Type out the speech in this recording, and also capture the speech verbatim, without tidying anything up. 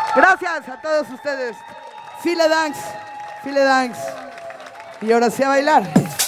Gracias a todos ustedes. File Danks, File Danks. Y ahora sí a bailar.